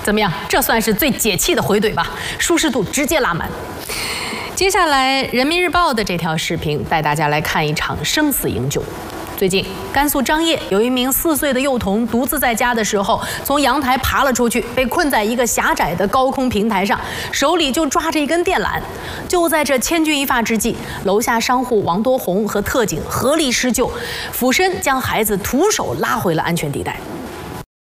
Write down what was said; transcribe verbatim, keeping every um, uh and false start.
怎么样？这算是最解气的回怼吧？舒适度直接拉满。接下来，人民日报的这条视频带大家来看一场生死营救。最近，甘肃张掖有一名四岁的幼童独自在家的时候，从阳台爬了出去，被困在一个狭窄的高空平台上，手里就抓着一根电缆。就在这千钧一发之际，楼下商户王多红和特警合力施救，俯身将孩子徒手拉回了安全地带。